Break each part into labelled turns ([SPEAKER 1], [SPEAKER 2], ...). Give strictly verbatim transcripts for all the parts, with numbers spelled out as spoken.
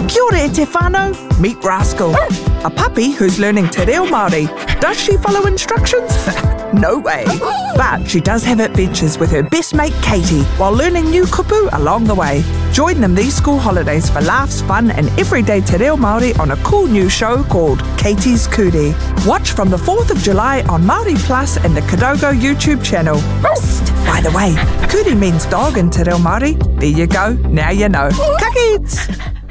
[SPEAKER 1] Kia ora e te whānau, meet Rascal, a puppy who's learning te reo Māori. Does she follow instructions? No way. But she does have adventures with her best mate Katie while learning new kupu along the way. Join them these school holidays for laughs, fun and everyday te reo Māori on a cool new show called Katie's Kuri. Watch from the fourth of July on Māori Plus and the Kadogo YouTube channel. Psst. By the way, Kuri means dog in te reo Māori. There you go, now you know. Ka kids!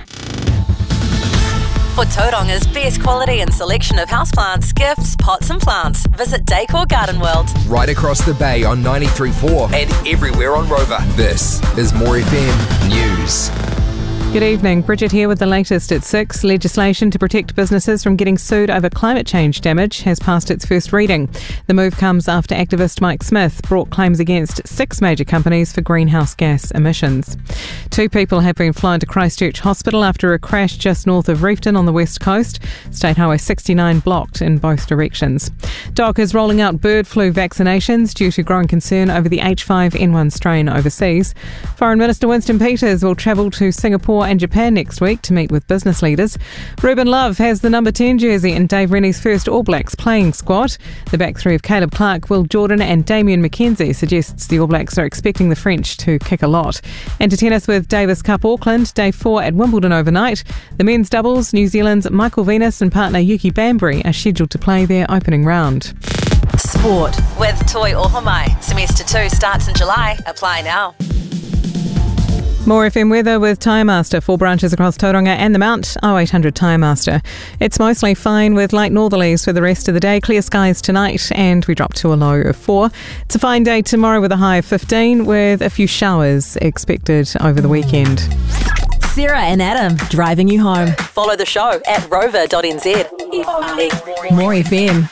[SPEAKER 2] For Tauranga's best quality and selection of houseplants, gifts, pots and plants, visit Decor Garden World.
[SPEAKER 3] Right across the bay on ninety-three point four and everywhere on Rover. This is More F M News.
[SPEAKER 4] Good evening. Bridget here with the latest at six. Legislation to protect businesses from getting sued over climate change damage has passed its first reading. The move comes after activist Mike Smith brought claims against six major companies for greenhouse gas emissions. Two people have been flown to Christchurch Hospital after a crash just north of Reefton on the west coast. State Highway sixty-nine blocked in both directions. D O C is rolling out bird flu vaccinations due to growing concern over the H five N one strain overseas. Foreign Minister Winston Peters will travel to Singapore and Japan next week to meet with business leaders. Ruben Love has the number ten jersey in Dave Rennie's first All Blacks playing squad. The back three of Caleb Clark, Will Jordan and Damien McKenzie suggests the All Blacks are expecting the French to kick a lot. And to tennis with Davis Cup Auckland, day four at Wimbledon overnight. The men's doubles, New Zealand's Michael Venus and partner Yuki Bambry are scheduled to play their opening round.
[SPEAKER 2] Sport with Toi Ohomai. Semester two starts in July. Apply now.
[SPEAKER 4] More F M weather with Tyre Master, four branches across Tauranga and the Mount, oh eight hundred Tyre Master. It's mostly fine with light northerlies for the rest of the day. Clear skies tonight and we drop to a low of four. It's a fine day tomorrow with a high of fifteen with a few showers expected over the weekend.
[SPEAKER 2] Sarah and Adam driving you home. Follow the show at rover dot n z.
[SPEAKER 4] More F M.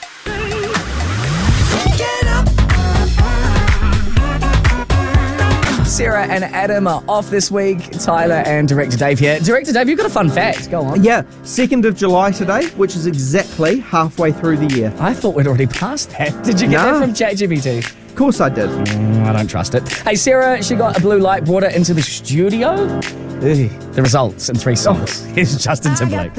[SPEAKER 5] Sarah and Adam are off this week. Tyler and Director Dave here. Director Dave, you've got a fun fact. Go on.
[SPEAKER 6] Yeah, second of July today, which is exactly halfway through the year.
[SPEAKER 5] I thought we'd already passed that. Did you get
[SPEAKER 6] No.
[SPEAKER 5] that from ChatGPT?
[SPEAKER 6] Of course I did.
[SPEAKER 5] Mm, I don't trust it. Hey, Sarah, she got a blue light, brought it into the studio. Ugh. The results in three songs. Here's Justin Timberlake.